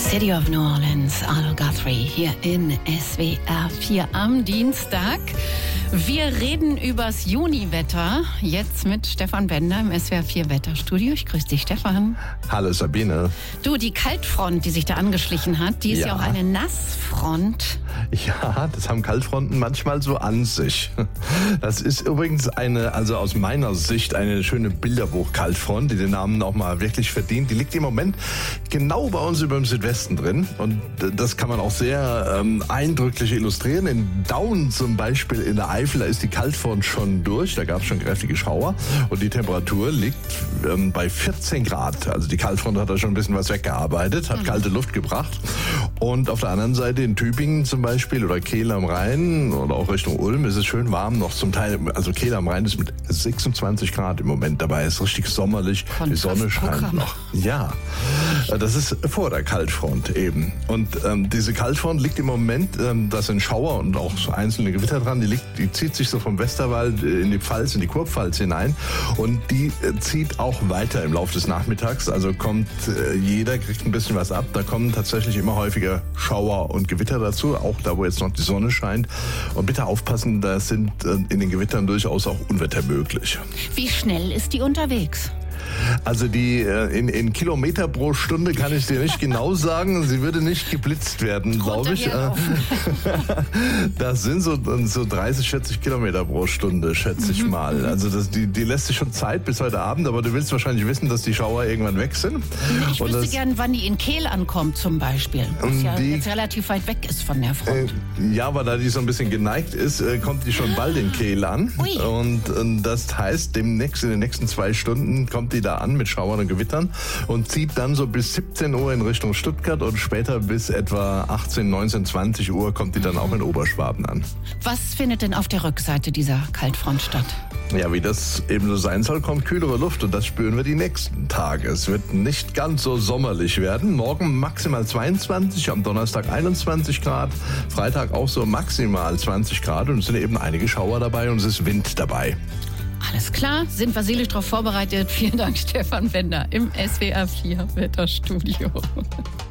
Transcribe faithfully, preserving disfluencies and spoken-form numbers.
City of New Orleans, Arlo Guthrie hier in S W R vier am Dienstag. Wir reden übers Juniwetter, jetzt mit Stefan Bender im S W R vier Wetterstudio. Ich grüße dich, Stefan. Hallo Sabine. Du, die Kaltfront, die sich da angeschlichen hat, die ist ja, ja auch eine Nassfront. Ja, das haben Kaltfronten manchmal so an sich. Das ist übrigens eine, also aus meiner Sicht, eine schöne Bilderbuch-Kaltfront, die den Namen auch mal wirklich verdient. Die liegt im Moment genau bei uns über dem Südwesten drin und das kann man auch sehr ähm, eindrücklich illustrieren. In Daun zum Beispiel in der Eifel, da ist die Kaltfront schon durch, da gab es schon kräftige Schauer und die Temperatur liegt ähm, bei vierzehn Grad. Also die Kaltfront hat da schon ein bisschen was weggearbeitet, hat mhm. kalte Luft gebracht. Und auf der anderen Seite in Tübingen zum Beispiel oder Kehl am Rhein oder auch Richtung Ulm ist es schön warm noch zum Teil. Also Kehl am Rhein ist mit sechsundzwanzig Grad im Moment dabei, ist richtig sommerlich, die Sonne scheint noch. Ja, das ist vor der Kaltfront eben. Und ähm, diese Kaltfront liegt im Moment, ähm, da sind Schauer und auch so einzelne Gewitter dran, die, liegt, die zieht sich so vom Westerwald in die Pfalz, in die Kurpfalz hinein und die äh, zieht auch weiter im Laufe des Nachmittags. Also kommt äh, jeder, kriegt ein bisschen was ab. Da kommen tatsächlich immer häufiger Schauer und Gewitter dazu, auch da, wo jetzt noch die Sonne scheint. Und bitte aufpassen, da sind äh, in den Gewittern durchaus auch Unwetter möglich. Wie schnell ist die unterwegs? Also die in, in Kilometer pro Stunde kann ich dir nicht genau sagen. Sie würde nicht geblitzt werden, glaube ich. Das sind so, so dreißig, vierzig Kilometer pro Stunde, schätze ich mal. Also das, die, die lässt sich schon Zeit bis heute Abend, aber du willst wahrscheinlich wissen, dass die Schauer irgendwann weg sind. Ich wüsste das, gern, wann die in Kehl ankommt zum Beispiel, was ja die, jetzt relativ weit weg ist von der Front. Äh, ja, aber da die so ein bisschen geneigt ist, äh, kommt die schon bald in Kehl an. Ui. Und äh, das heißt, demnächst, in den nächsten zwei Stunden kommt die da an mit Schauern und Gewittern und zieht dann so bis siebzehn Uhr in Richtung Stuttgart und später bis etwa achtzehn, neunzehn, zwanzig Uhr kommt die dann mhm. auch in Oberschwaben an. Was findet denn auf der Rückseite dieser Kaltfront statt? Ja, wie das eben so sein soll, kommt kühlere Luft und das spüren wir die nächsten Tage. Es wird nicht ganz so sommerlich werden. Morgen maximal zweiundzwanzig, am Donnerstag einundzwanzig Grad, Freitag auch so maximal zwanzig Grad und es sind eben einige Schauer dabei und es ist Wind dabei. Alles klar, sind wir seelisch darauf vorbereitet. Vielen Dank, Stefan Bender im S W R vier Wetterstudio.